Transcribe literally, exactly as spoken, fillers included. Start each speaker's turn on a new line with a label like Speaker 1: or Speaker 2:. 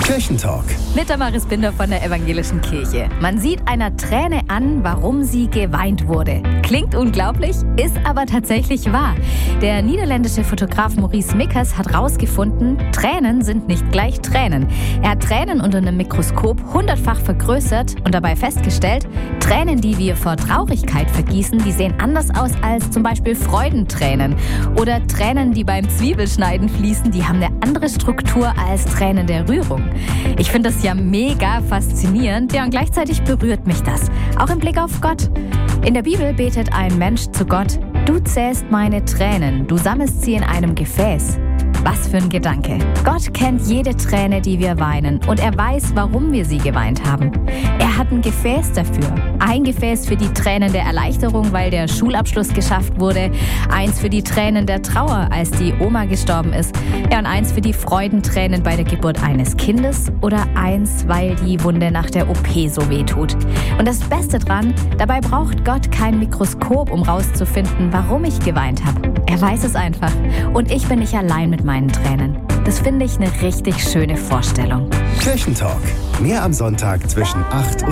Speaker 1: Kirchentalk.
Speaker 2: Mit Damaris Binder von der Evangelischen Kirche. Man sieht einer Träne an, warum sie geweint wurde. Klingt unglaublich, ist aber tatsächlich wahr. Der niederländische Fotograf Maurice Mikkers hat herausgefunden, Tränen sind nicht gleich Tränen. Er hat Tränen unter einem Mikroskop hundertfach vergrößert und dabei festgestellt, Tränen, die wir vor Traurigkeit vergießen, die sehen anders aus als zum Beispiel Freudentränen. Oder Tränen, die beim Zwiebelschneiden fließen, die haben eine andere Struktur als Tränen der Rührung. Ich finde das ja mega faszinierend, ja, und gleichzeitig berührt mich das, auch im Blick auf Gott. In der Bibel betet ein Mensch zu Gott: Du zählst meine Tränen, du sammelst sie in einem Gefäß. Was für ein Gedanke. Gott kennt jede Träne, die wir weinen, und er weiß, warum wir sie geweint haben. Er hat ein Gefäß dafür. Ein Gefäß für die Tränen der Erleichterung, weil der Schulabschluss geschafft wurde. Eins für die Tränen der Trauer, als die Oma gestorben ist. Ja, und eins für die Freudentränen bei der Geburt eines Kindes. Oder eins, weil die Wunde nach der O P so weh tut. Und das Beste dran, dabei braucht Gott kein Mikroskop, um rauszufinden, warum ich geweint habe. Er weiß es einfach. Und ich bin nicht allein mit meinen Tränen. Das finde ich eine richtig schöne Vorstellung.
Speaker 1: Kirchentalk. Mehr am Sonntag zwischen acht und